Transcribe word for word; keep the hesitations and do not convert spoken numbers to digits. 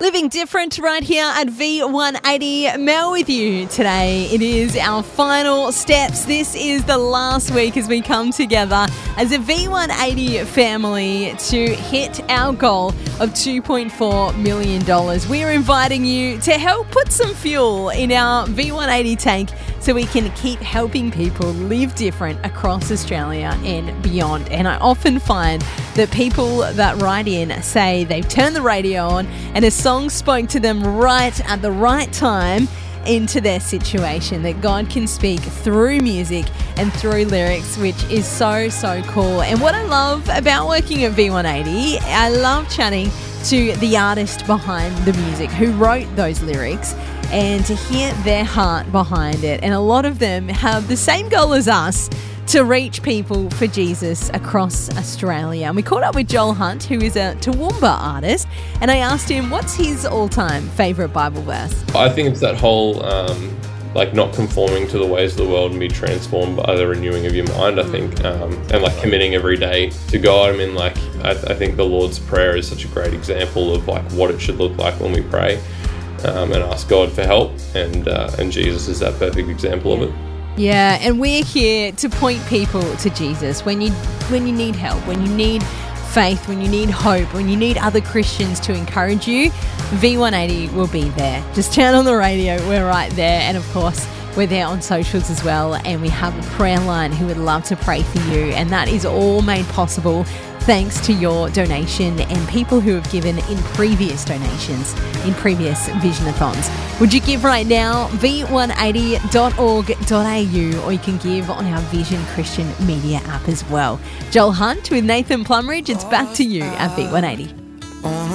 Living different right here at V one eighty. Mel with you today. It is our final steps. This is the last week as we come together as a V one eighty family to hit our goal of two point four million dollars. We're inviting you to help put some fuel in our V one eighty tank so we can keep helping people live different across Australia and beyond. And I often find that people that write in say they've turned the radio on and a song spoke to them right at the right time into their situation, that God can speak through music and through lyrics, which is so, so cool. And what I love about working at V one eighty, I love chatting to the artist behind the music who wrote those lyrics and to hear their heart behind it. And a lot of them have the same goal as us, to reach people for Jesus across Australia. And we caught up with Joel Hunt, who is a Toowoomba artist, and I asked him what's his all-time favourite Bible verse. I think it's that whole, um, like, not conforming to the ways of the world and be transformed by the renewing of your mind, I think, um, and, like, committing every day to God. I mean, like, I, I think the Lord's Prayer is such a great example of, like, what it should look like when we pray um, and ask God for help, and, uh, and Jesus is that perfect example of it. Yeah, and we're here to point people to Jesus when you when you need help, when you need faith, when you need hope, when you need other Christians to encourage you. V one eighty will be there. Just turn on the radio, we're right there. And of course, we're there on socials as well, and we have a prayer line who would love to pray for you. And that is all made possible thanks to your donation and people who have given in previous donations, in previous Visionathons. Would you give right now? v one eighty dot org dot a u, or you can give on our Vision Christian Media app as well. Joel Hunt with Nathan Plumridge. It's back to you at V one eighty.